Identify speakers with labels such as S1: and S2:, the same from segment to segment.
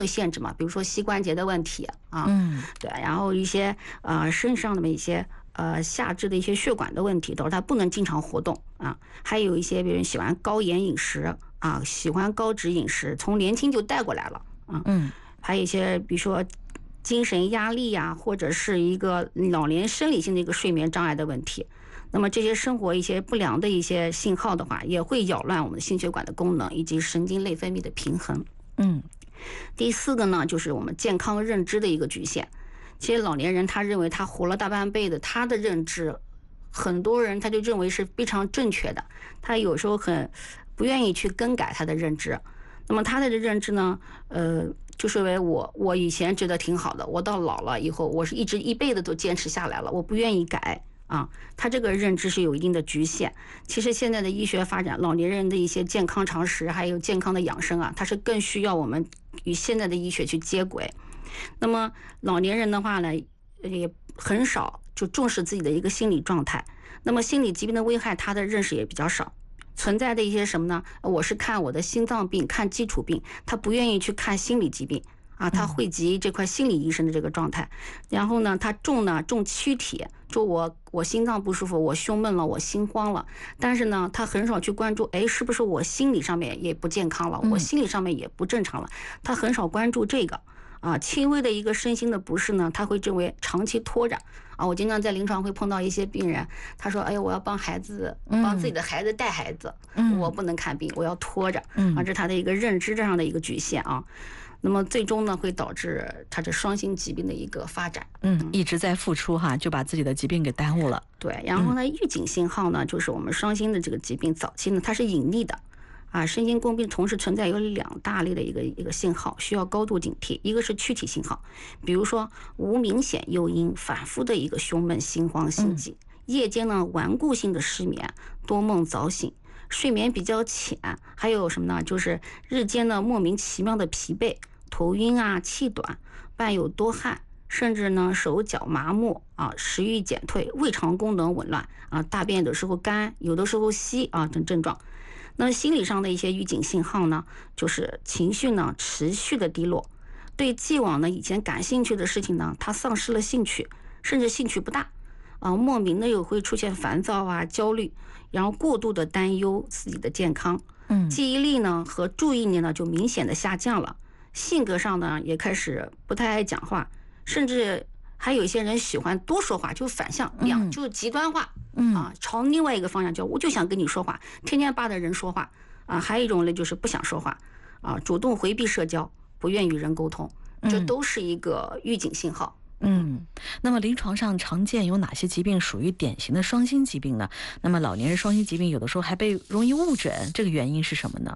S1: 限制嘛，比如说膝关节的问题啊，对，然后一些身上的一些下肢的一些血管的问题，导致他不能经常活动啊。还有一些别人喜欢高盐饮食啊，喜欢高脂饮食，从年轻就带过来了啊。还有一些比如说精神压力呀，或者是一个老年生理性的一个睡眠障碍的问题。那么这些生活一些不良的一些信号的话，也会扰乱我们心血管的功能以及神经内分泌的平衡。第四个呢，就是我们健康认知的一个局限。其实老年人他认为他活了大半辈子，他的认知，很多人他就认为是非常正确的，他有时候很不愿意去更改他的认知。那么他的认知呢，就是为我以前觉得挺好的，我到老了以后，我是一辈子都坚持下来了，我不愿意改。他这个认知是有一定的局限。其实现在的医学发展，老年人的一些健康常识还有健康的养生它是更需要我们与现在的医学去接轨。那么老年人的话呢，也很少就重视自己的一个心理状态。那么心理疾病的危害，他的认识也比较少。存在的一些什么呢？我是看我的心脏病，看基础病，他不愿意去看心理疾病。他汇集这块心理医生的这个状态，然后呢，他重躯体，就我心脏不舒服，我胸闷了，我心慌了，但是呢，他很少去关注，是不是我心理上面也不健康了，我心理上面也不正常了，他很少关注这个。轻微的一个身心的不适呢，他会认为长期拖着。我经常在临床会碰到一些病人，他说：“我要帮自己的孩子带孩子，我不能看病，我要拖着。”这是他的一个认知上的一个局限啊。那么最终呢，会导致他这双心疾病的一个发展。
S2: 一直在付出就把自己的疾病给耽误了。
S1: 对，然后呢，预警信号呢，就是我们双心的这个疾病早期呢，它是隐匿的。身心共病同时存在有两大类的一个信号，需要高度警惕。一个是躯体信号，比如说无明显诱因，反复的一个胸闷、心慌、心悸，夜间呢顽固性的失眠，多梦早醒，睡眠比较浅，还有什么呢？就是日间呢莫名其妙的疲惫。头晕气短，伴有多汗，甚至呢手脚麻木食欲减退，胃肠功能紊乱大便的时候干，有的时候稀等症状。那心理上的一些预警信号呢，就是情绪呢持续的低落，对既往呢以前感兴趣的事情呢，他丧失了兴趣，甚至兴趣不大莫名的又会出现烦躁焦虑，然后过度的担忧自己的健康，记忆力呢和注意力呢就明显的下降了。性格上呢也开始不太爱讲话，甚至还有一些人喜欢多说话，就反向就极端化朝另外一个方向我就想跟你说话，天天扒着人说话还有一种呢就是不想说话主动回避社交，不愿与人沟通，这都是一个预警信号。
S2: 那么临床上常见有哪些疾病属于典型的双心疾病呢？那么老年人双心疾病有的时候还被容易误诊，这个原因是什么呢？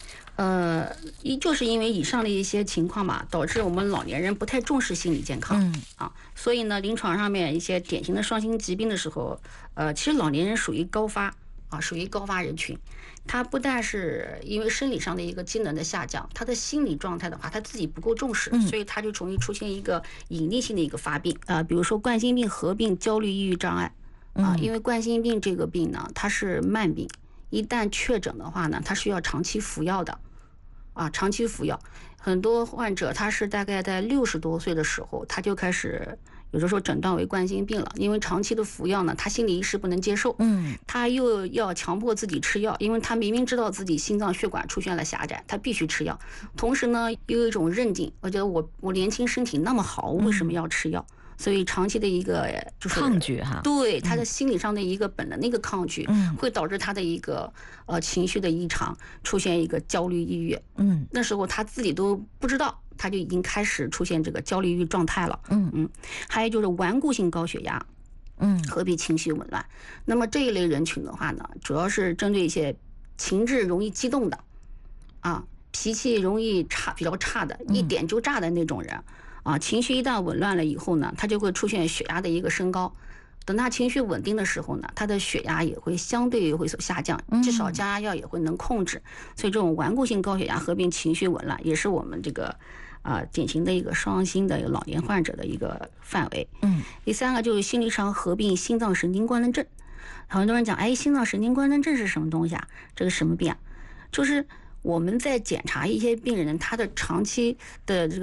S1: 就是因为以上的一些情况嘛，导致我们老年人不太重视心理健康所以呢，临床上面一些典型的双心疾病的时候，其实老年人属于高发人群，他不但是因为生理上的一个机能的下降，他的心理状态的话，他自己不够重视，所以他就容易出现一个隐匿性的一个发病比如说冠心病合并焦虑抑郁障碍因为冠心病这个病呢，它是慢病。一旦确诊的话呢，他需要长期服药的长期服药。很多患者他是大概在60多岁的时候，他就开始有的时候诊断为冠心病了，因为长期的服药呢，他心理医师不能接受他又要强迫自己吃药，因为他明明知道自己心脏血管出现了狭窄，他必须吃药。同时呢，又有一种韧劲，我觉得我年轻身体那么好，为什么要吃药？所以长期的一个就是
S2: 抗拒
S1: 对他的心理上的一个本能的一个抗拒会导致他的一个情绪的异常，出现一个焦虑抑郁那时候他自己都不知道，他就已经开始出现这个焦虑抑郁状态了还有就是顽固性高血压合并情绪紊乱。那么这一类人群的话呢，主要是针对一些情志容易激动的脾气容易比较差的，一点就炸的那种人情绪一旦紊乱了以后呢，他就会出现血压的一个升高。等他情绪稳定的时候呢，他的血压也会相对会下降，至少降压药也会能控制。所以这种顽固性高血压合并情绪紊乱，也是我们这个典型的一个双心的老年患者的一个范围。第三个就是心理上合并心脏神经官能症。很多人讲，心脏神经官能症是什么东西这个什么病就是我们在检查一些病人他的长期的这个